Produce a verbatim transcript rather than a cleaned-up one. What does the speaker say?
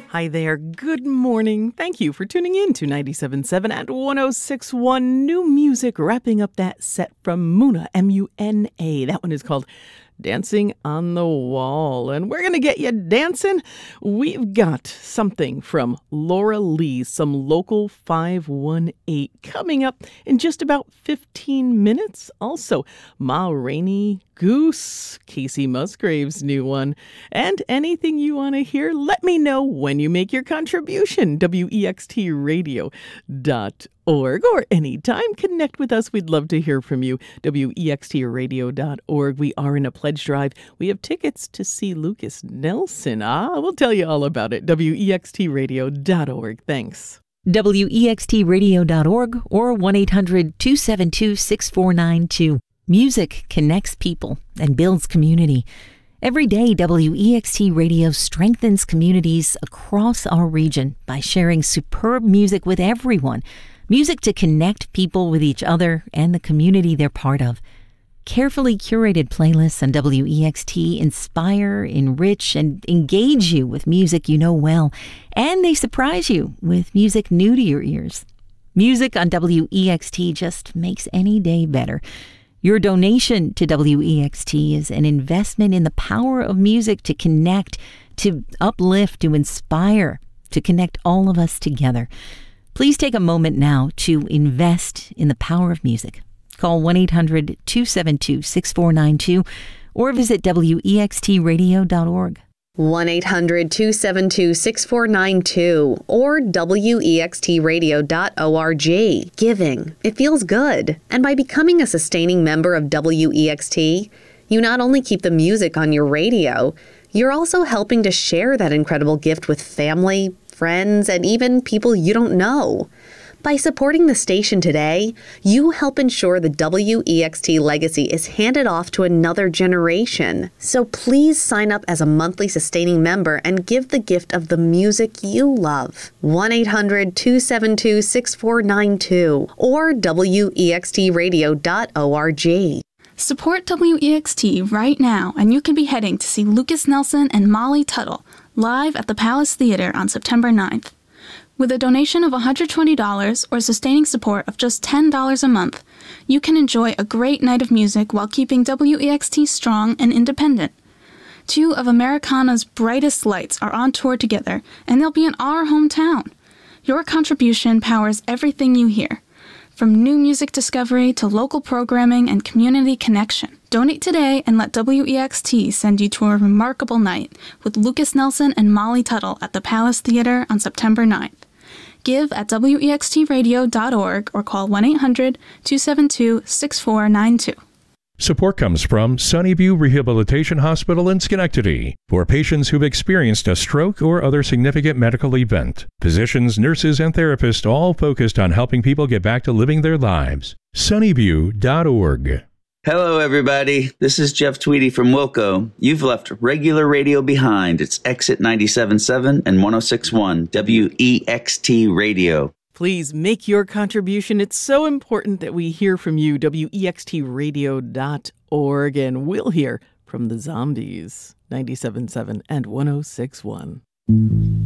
Hi there. Good morning. Thank you for tuning in to ninety-seven point seven and one oh six point one New Music, wrapping up that set from Muna, M U N A. That one is called Dancing on the Wall. And we're going to get you dancing. We've got something from Laura Lee, some local five one eight, coming up in just about fifteen minutes. Also, Ma Rainey Goose, Casey Musgrave's new one. And anything you want to hear, let me know when you make your contribution. W E X T radio dot org, or anytime connect with us. We'd love to hear from you. W E X T radio dot org. We are in a pledge drive. We have tickets to see Lucas Nelson. Ah, we'll tell you all about it. W E X T radio dot org. Thanks. W E X T radio dot org or one eight hundred two seven two six four nine two. Music connects people and builds community. Every day, W E X T Radio strengthens communities across our region by sharing superb music with everyone. Music to connect people with each other and the community they're part of. Carefully curated playlists on W E X T inspire, enrich, and engage you with music you know well. And they surprise you with music new to your ears. Music on W E X T just makes any day better. Your donation to W E X T is an investment in the power of music to connect, to uplift, to inspire, to connect all of us together. Please take a moment now to invest in the power of music. Call one eight hundred two seven two six four nine two or visit W E X T radio dot org. one eight hundred two seven two six four nine two or W E X T radio dot org. Giving. It feels good. And by becoming a sustaining member of W E X T, you not only keep the music on your radio, you're also helping to share that incredible gift with family, friends, and even people you don't know. By supporting the station today, you help ensure the W E X T legacy is handed off to another generation. So please sign up as a monthly sustaining member and give the gift of the music you love. one eight hundred two seven two six four nine two or W E X T radio dot org. Support W E X T right now, and you can be heading to see Lucas Nelson and Molly Tuttle live at the Palace Theater on September ninth. With a donation of one hundred twenty dollars or sustaining support of just ten dollars a month, you can enjoy a great night of music while keeping W E X T strong and independent. Two of Americana's brightest lights are on tour together, and they'll be in our hometown. Your contribution powers everything you hear, from new music discovery to local programming and community connection. Donate today and let W E X T send you to a remarkable night with Lucas Nelson and Molly Tuttle at the Palace Theater on September ninth. Give at W E X T radio dot org or call one eight hundred two seven two six four nine two. Support comes from Sunnyview Rehabilitation Hospital in Schenectady for patients who've experienced a stroke or other significant medical event. Physicians, nurses, and therapists all focused on helping people get back to living their lives. Sunnyview dot org. Hello, everybody. This is Jeff Tweedy from Wilco. You've left regular radio behind. It's Exit ninety-seven point seven and one oh six point one W E X T Radio. Please make your contribution. It's so important that we hear from you. W E X T radio dot org, and we'll hear from the Zombies. ninety-seven point seven and one oh six point one.